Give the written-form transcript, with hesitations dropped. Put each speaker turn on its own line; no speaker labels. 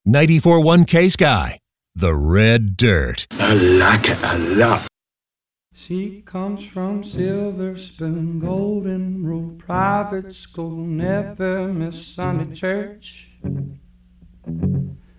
94.1 K-Sky, the red dirt.
I like it a lot.
She comes from Silver Spoon, Golden Rule Private School, never miss Sunday church.